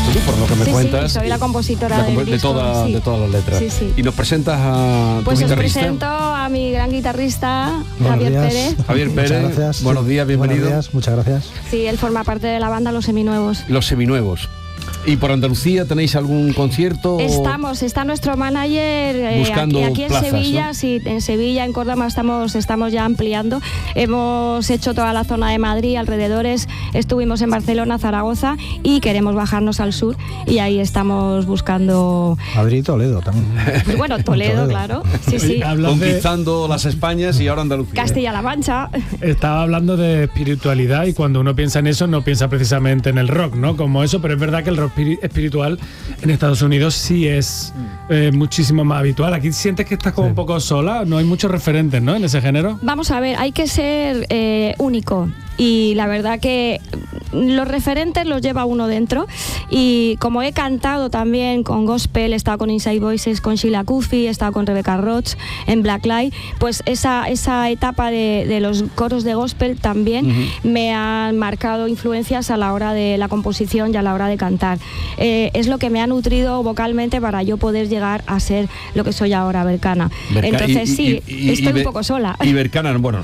tú, por lo que me cuentas. Sí, soy la compositora del disco, de todas las letras. Sí. Y nos presentas a pues tu guitarrista. Pues os presento a mi gran guitarrista, Javier Pérez. Javier Pérez, muchas gracias. Buenos días, bienvenido. Buenos días, muchas gracias. Sí, él forma parte de la banda Los Seminuevos. Los Seminuevos. ¿Y por Andalucía tenéis algún concierto? Está nuestro manager buscando aquí en plazas, Sevilla, ¿no? Sí, en Sevilla, en Córdoba estamos ya ampliando. Hemos hecho toda la zona de Madrid, alrededores, estuvimos en Barcelona, Zaragoza y queremos bajarnos al sur y ahí estamos buscando... Madrid y Toledo también. Bueno, Toledo, claro. Sí. Conquistando las Españas y ahora Andalucía. Castilla-La Mancha. Estaba hablando de espiritualidad y cuando uno piensa en eso no piensa precisamente en el rock, ¿no? Como eso, pero es verdad que el rock espiritual en Estados Unidos sí es muchísimo más habitual. Aquí sientes que estás como un poco sola, no hay muchos referentes, ¿no? En ese género. Vamos a ver, hay que ser único y la verdad que los referentes los lleva uno dentro y como he cantado también con gospel, he estado con Inside Voices, con Sheila Kufi, he estado con Rebecca Roach en Blacklight, pues esa etapa de los coros de gospel también me han marcado influencias a la hora de la composición y a la hora de cantar. Es lo que me ha nutrido vocalmente para yo poder llegar a ser lo que soy ahora, Bercana. Entonces estoy un poco sola. Y Bercana, bueno,